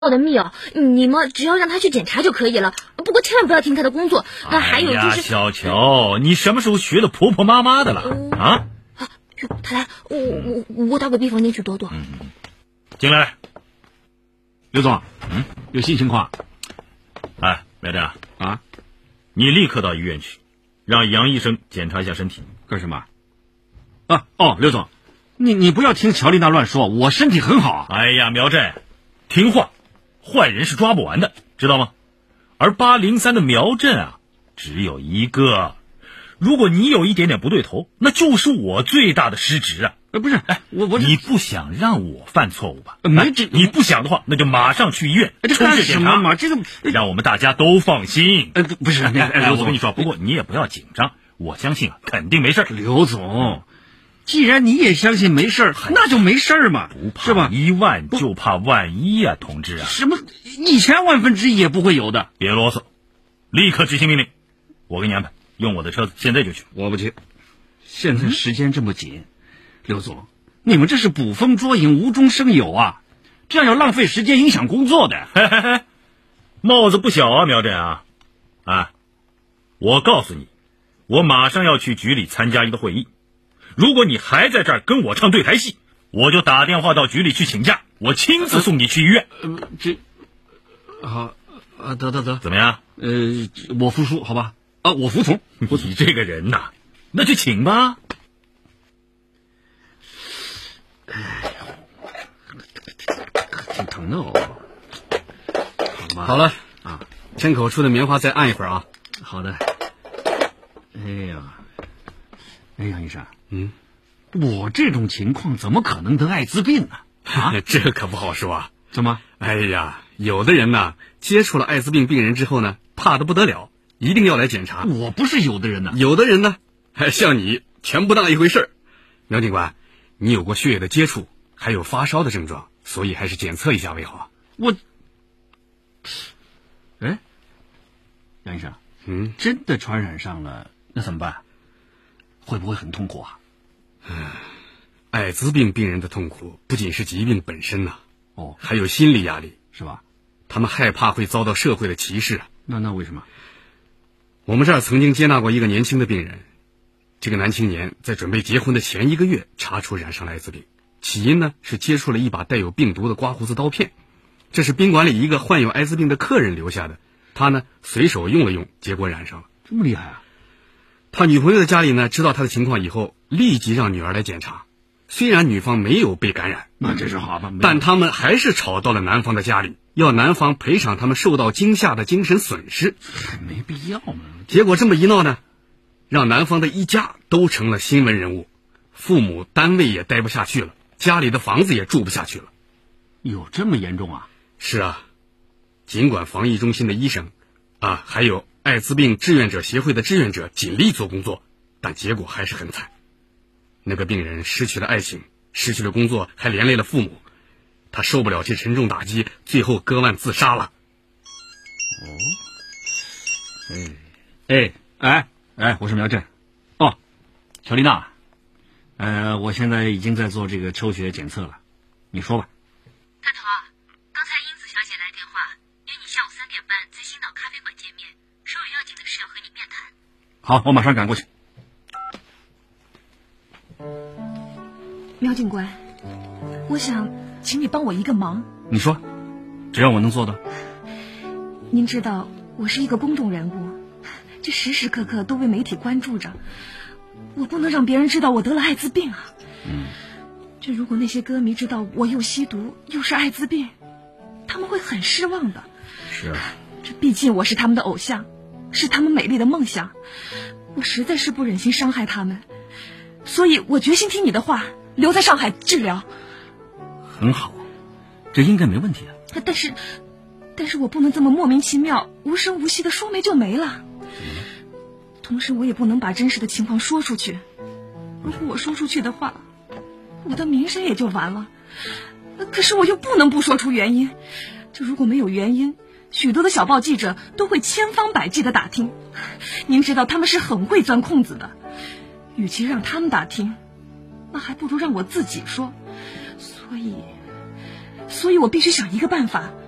的密哦，你们只要让他去检查就可以了，不过千万不要停他的工作。还有就是， 小乔，你什么时候学的婆婆妈妈的了啊？ 他来，我到隔壁房间去躲躲。 进来， 刘总，有新情况。 哎，苗正啊， 你立刻到医院去，让杨医生检查一下身体。 干什么？刘总，你不要听乔丽娜乱说，我身体很好啊。 哎呀，苗振，听话，坏人是抓不完的，知道吗？而803的苗振啊，只有一个。如果你有一点点不对头，那就是我最大的失职啊！ 不是，我你不想让我犯错误吧？ 你不想的话，那就马上去医院抽血检查嘛，这个让我们大家都放心。 不是， 刘总，我跟你说，不过你也不要紧张，我相信肯定没事。 刘总，既然你也相信没事，那就没事嘛，是吧？ 1万就怕万一啊，同志啊！ 什么1000万分之一也不会有的。 别啰嗦，立刻执行命令，我给你安排。用我的车子，现在就去。 我不去，现在时间这么紧，刘总，你们这是捕风捉影、无中生有啊！这样要浪费时间，影响工作的。 帽子不小啊，苗振啊！我告诉你，我马上要去局里参加一个会议。如果你还在这儿跟我唱对台戏，我就打电话到局里去请假，我亲自送你去医院。 得， 怎么样？ 我服输，好吧？我服从。 你这个人呐，那就请吧。 挺疼的哦。 好了1000口处的棉花再按一会儿啊。 好的。杨医生，我这种情况怎么可能得艾滋病呢？ 这可不好说啊。 怎么？ 哎呀，有的人呢，接触了艾滋病病人之后呢，怕得不得了，一定要来检查。 我不是有的人呢。 有的人呢，像你全不当一回事儿。苗警官，你有过血液的接触，还有发烧的症状，所以还是检测一下为好。 杨医生，真的传染上了，那怎么办？会不会很痛苦啊？ 艾滋病病人的痛苦不仅是疾病本身还有心理压力， 是吧？ 他们害怕会遭到社会的歧视。 那为什么？ 我们这儿曾经接纳过一个年轻的病人，这个男青年在准备结婚的前1个月查出染上了艾滋病，起因呢是接触了一把带有病毒的刮胡子刀片，这是宾馆里一个患有艾滋病的客人留下的，他呢随手用了用，结果染上了。 这么厉害啊！ 他女朋友的家里呢知道他的情况以后，立即让女儿来检查。虽然女方没有被感染， 那这是好吧， 但他们还是吵到了男方的家里，要男方赔偿他们受到惊吓的精神损失。 没必要嘛。 结果这么一闹呢，让男方的一家都成了新闻人物，父母单位也待不下去了，家里的房子也住不下去了。 有这么严重啊？ 是啊，尽管防疫中心的医生还有艾滋病志愿者协会的志愿者尽力做工作，但结果还是很惨。那个病人失去了爱情，失去了工作，还连累了父母，他受不了这沉重打击，最后割腕自杀了。 我是苗振。乔丽娜，我现在已经在做这个抽血检测了，你说吧。 大头，刚才英子小姐来电话，约你下午3点半在星岛咖啡馆见面，说有要紧的事要和你面谈。 好，我马上赶过去。 苗警官，我想请你帮我一个忙。 你说，只要我能做到。 您知道我是一个公众人物，这时时刻刻都被媒体关注着，我不能让别人知道我得了艾滋病啊。这如果那些歌迷知道我又吸毒又是艾滋病，他们会很失望的。 是啊， 这毕竟我是他们的偶像，是他们美丽的梦想，我实在是不忍心伤害他们，所以我决心听你的话，留在上海治疗。 很好，这应该没问题啊。 但是我不能这么莫名其妙无声无息的说没就没了。同时我也不能把真实的情况说出去，如果我说出去的话，我的名声也就完了。可是我又不能不说出原因，这如果没有原因，许多的小报记者都会千方百计的打听，您知道他们是很会钻空子的，与其让他们打听，那还不如让我自己说。所以我必须想一个办法，